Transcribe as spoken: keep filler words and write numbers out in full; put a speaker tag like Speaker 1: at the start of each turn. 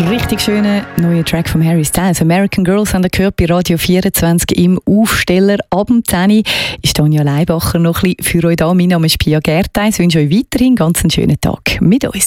Speaker 1: Richtig schöner neuer Track von Harry Styles. American Girls haben gehört bei Radio vierundzwanzig im Aufsteller. Ab dem zehn Uhr ist Tanja Leibacher noch ein bisschen für euch da. Mein Name ist Pia Gerteis. Ich wünsche euch weiterhin ganz einen schönen Tag mit uns.